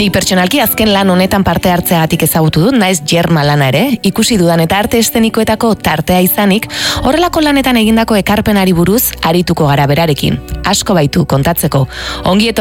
Nik pertsonalki azken lan honetan parte hartzeagatik ezagutu dut, naiz Jerma lana ere, ikusi dudan eta arte eszenikoetako tartea izanik, horrelako lanetan egindako ekarpenari buruz arituko gara berarekin. Asko baitu kontatzeko. Ongi etorri